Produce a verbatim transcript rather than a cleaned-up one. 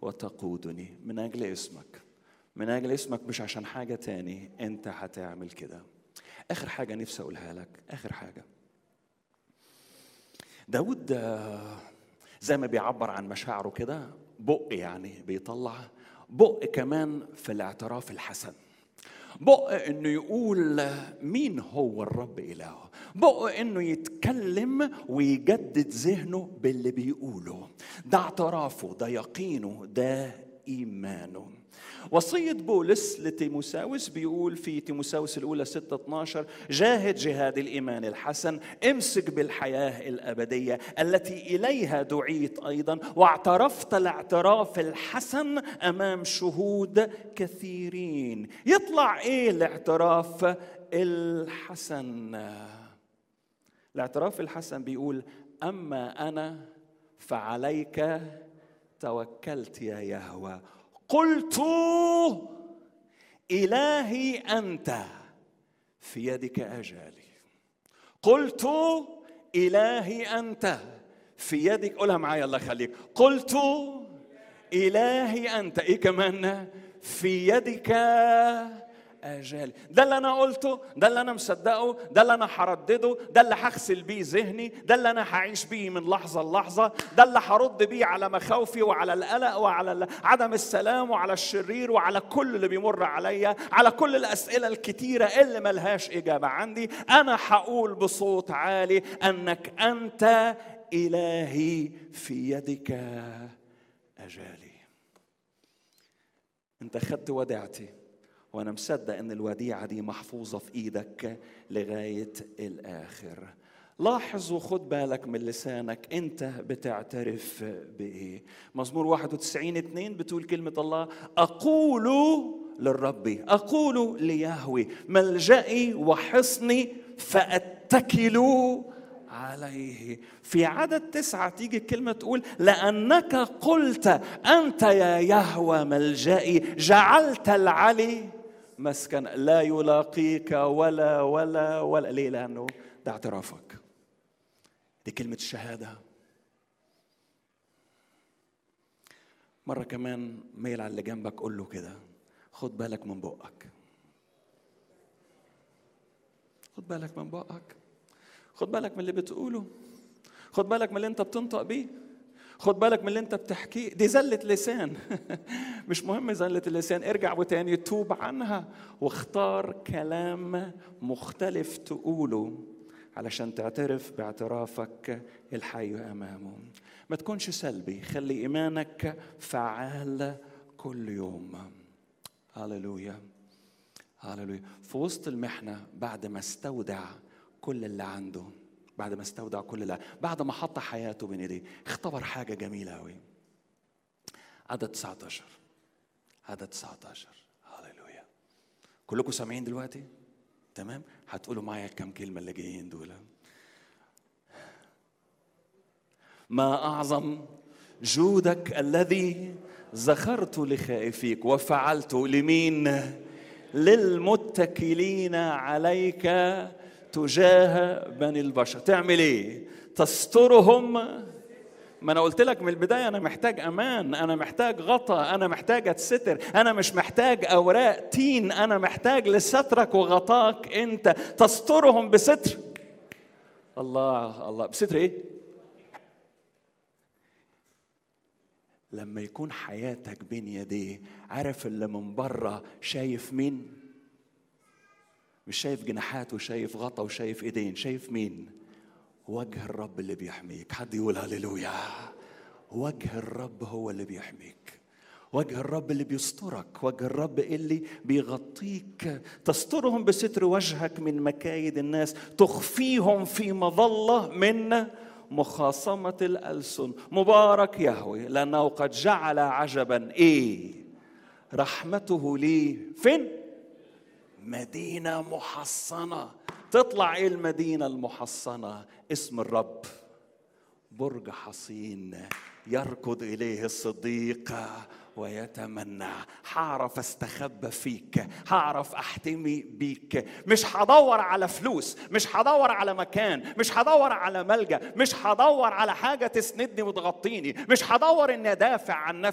وتقودني. من أجل اسمك، من أجل اسمك، مش عشان حاجة تاني، أنت هتعمل كده. آخر حاجة نفسي أقولها لك، آخر حاجة. داود زي ما بيعبر عن مشاعره كده، بق يعني بيطلع بق كمان في الاعتراف الحسن، بق انه يقول مين هو الرب إلهه، بق انه يتكلم ويجدد ذهنه باللي بيقوله. ده اعترافه، ده يقينه، ده إيمانه. وصية بولس لتيموساوس بيقول في تيموساوس الأولى ستة اتناشر: جاهد جهاد الإيمان الحسن، امسك بالحياة الأبدية التي إليها دعيت أيضا، واعترفت الاعتراف الحسن أمام شهود كثيرين. يطلع إيه الاعتراف الحسن؟ الاعتراف الحسن بيقول: أما أنا فعليك توكلت يا يهوه، قلت إلهي أنت في يدك أجالي. قلت إلهي أنت في يدك، قولها معايا الله يخليك. قلت إلهي أنت، إيه كمان؟ في يدك أجالي. ده اللي أنا قلته، ده اللي أنا مصدقه، ده اللي أنا هردده، ده اللي هغسل بيه ذهني، ده اللي أنا هعيش بيه من لحظة للحظة، ده اللي هرد بيه على مخاوفي وعلى القلق وعلى عدم السلام وعلى الشرير وعلى كل اللي بيمر عليا، على كل الأسئلة الكتيرة اللي ملهاش إجابة عندي. أنا هقول بصوت عالي أنك أنت إلهي في يدك أجالي. أنت خدت وديعتي، وأنا مصدق أن الوديعة دي محفوظة في إيدك لغاية الآخر. لاحظ وخد بالك من لسانك، أنت بتعترف بإيه؟ مزمور واحد وتسعين اتنين بتقول كلمة الله: أقول للرب، أقول ليهوه ملجئي وحصني فأتكل عليه. في عدد تسعة تيجي الكلمة تقول: لأنك قلت أنت يا يهوه ملجئي، جعلت العلي مسكن، لا يلاقيك ولا ولا ولا. ليه؟ لأنه ده اعترافك، دي كلمة الشهادة. مرة كمان ميل على اللي جنبك، قول له كده: خد بالك من بقك، خد بالك من بقك، خد بالك من اللي بتقوله، خد بالك من اللي انت بتنطق بيه، خد بالك من اللي انت بتحكيه. دي زلة لسان مش مهم زلة اللسان، ارجع وتاني توب عنها واختار كلام مختلف تقوله علشان تعترف باعترافك الحي أمامه. ما تكونش سلبي، خلي إيمانك فعال كل يوم. هاللويا هاللويا. في وسط المحنة، بعد ما استودع كل اللي عنده، بعد ما استودع كل اللي بعد ما حط حياته بين ايديه، اختبر حاجة جميلة قوي. عدد تسعة عشر، عدد تسعة عشر. هاللويا. كلكم سامعين دلوقتي؟ تمام؟ هتقولوا معايا كم كلمة اللي جايين دول. ما أعظم جودك الذي ذخرت لخائفيك وفعلت لمين؟ للمتكلين عليك تجاه بني البشر. تعمل ايه؟ تسترهم. ما انا قلت لك من البدايه، انا محتاج امان، انا محتاج غطاء، انا محتاج اتستر، انا مش محتاج اوراق تين، انا محتاج لسترك وغطاك انت. تسترهم بستر الله. الله بستر ايه؟ لما يكون حياتك بين يديه، عارف اللي من بره شايف مين؟ مش شايف جناحات وشايف غطا وشايف ايدين، شايف مين؟ وجه الرب اللي بيحميك. حد يقول هللويا. وجه الرب هو اللي بيحميك، وجه الرب اللي بيسترك، وجه الرب اللي بيغطيك. تسترهم بستر وجهك من مكايد الناس، تخفيهم في مظلة من مخاصمة الألسن. مبارك يهوه لأنه قد جعل عجبا ايه؟ رحمته لي فين؟ مدينة محصنة. تطلع ايه المدينة المحصنة؟ اسم الرب برج حصين يركض إليه الصديق ويتمنى. هعرف استخبى فيك، هعرف احتمي بيك. مش هدور على فلوس، مش هدور على مكان، مش هدور على ملجأ، مش هدور على حاجة تسندني وتغطيني، مش هدور اني ادافع عن نفسي.